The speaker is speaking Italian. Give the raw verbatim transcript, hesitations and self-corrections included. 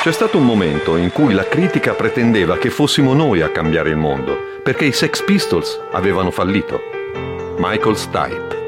C'è stato un momento in cui la critica pretendeva che fossimo noi a cambiare il mondo, perché i Sex Pistols avevano fallito. Michael Stipe.